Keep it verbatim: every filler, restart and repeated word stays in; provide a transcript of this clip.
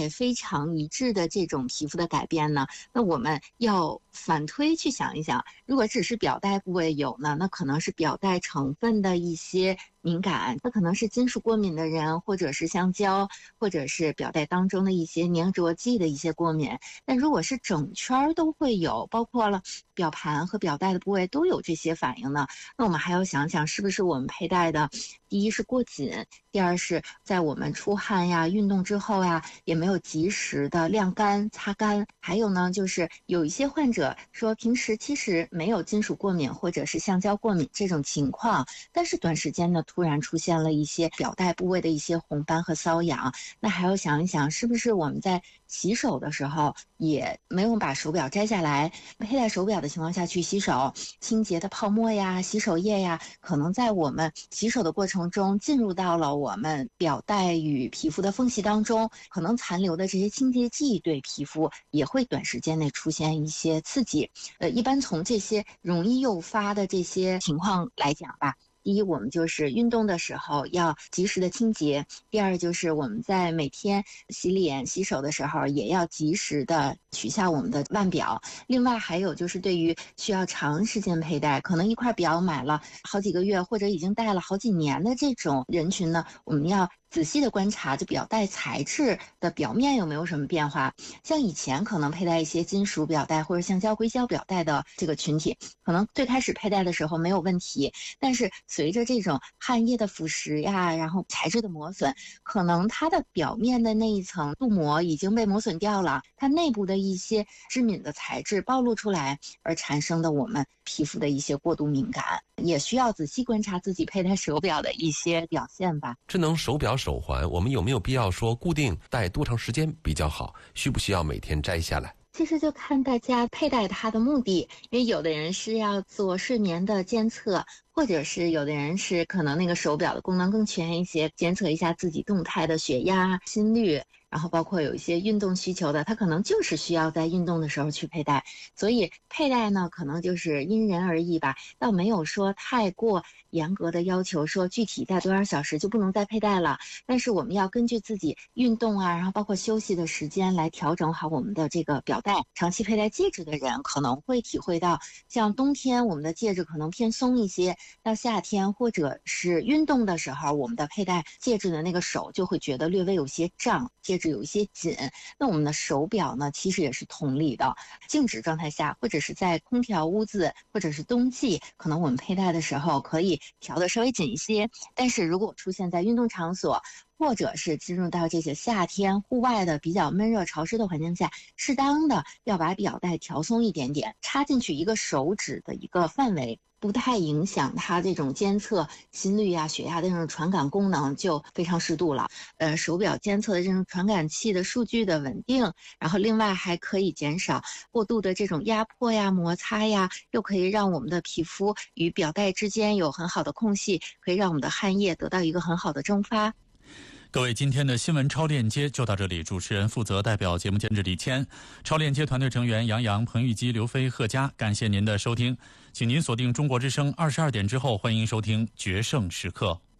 代非常一致的这种皮肤的改变呢，那我们要反推去想一想，如果只是表带部位有呢，那可能是表带成分的一些敏感，那可能是金属过敏的人，或者是橡胶，或者是表带当中的一些粘着剂的一些过敏。但如果是整圈都会有，包括了表盘和表带的部位都有这些反应呢，那我们还要想想是不是我们佩戴的，第一是过紧，第二是在我们出汗呀、运动之后呀，也没有及时的晾干、擦干。还有呢，就是有一些患者说平时其实没有金属过敏或者是橡胶过敏这种情况，但是短时间呢突然出现了一些表带部位的一些红斑和瘙痒，那还要想一想是不是我们在洗手的时候也没有把手表摘下来，佩戴手表的情况下去洗手，清洁的泡沫呀、洗手液呀，可能在我们洗手的过程中进入到了我们表带与皮肤的缝隙当中，可能残留的这些清洁剂对皮肤也会短时间内出现一些刺激。呃，一般从这些容易诱发的这些情况来讲吧，第一，我们就是运动的时候要及时的清洁；第二，就是我们在每天洗脸、洗手的时候也要及时的取下我们的腕表。另外，还有就是对于需要长时间佩戴，可能一块表买了好几个月，或者已经戴了好几年的这种人群呢，我们要仔细的观察就表带材质的表面有没有什么变化。像以前可能佩戴一些金属表带或者橡胶硅胶表带的这个群体，可能最开始佩戴的时候没有问题，但是随着这种汗液的腐蚀呀，然后材质的磨损，可能它的表面的那一层镀膜已经被磨损掉了，它内部的一些致敏的材质暴露出来，而产生的我们皮肤的一些过度敏感，也需要仔细观察自己佩戴手表的一些表现吧。 智能手表手环，我们有没有必要说固定戴多长时间比较好？需不需要每天摘下来？ 其实就看大家佩戴它的目的，因为有的人是要做睡眠的监测，或者是有的人是可能那个手表的功能更全一些，监测一下自己动态的血压、心率，然后包括有一些运动需求的，他可能就是需要在运动的时候去佩戴。所以佩戴呢，可能就是因人而异吧，倒没有说太过严格的要求，说具体戴多少小时就不能再佩戴了。但是我们要根据自己运动啊，然后包括休息的时间来调整好我们的这个表带。长期佩戴戒指的人可能会体会到，像冬天我们的戒指可能偏松一些，到夏天或者是运动的时候，我们的佩戴戒指的那个手就会觉得略微有些胀，戒指有一些紧。那我们的手表呢，其实也是同理的。静止状态下，或者是在空调屋子，或者是冬季，可能我们佩戴的时候可以调得稍微紧一些。但是如果出现在运动场所，或者是进入到这些夏天户外的比较闷热潮湿的环境下，适当的要把表带调松一点点，插进去一个手指的一个范围，不太影响它这种监测心率啊、血压的这种传感功能，就非常适度了。呃，手表监测的这种传感器的数据的稳定，然后另外还可以减少过度的这种压迫呀、摩擦呀，又可以让我们的皮肤与表带之间有很好的空隙，可以让我们的汗液得到一个很好的蒸发。 各位，今天的新闻超链接就到这里。主持人负责代表节目监制李谦，超链接团队成员杨洋、彭玉基、刘飞、贺佳。感谢您的收听，请您锁定中国之声二十二点之后，欢迎收听决胜时刻。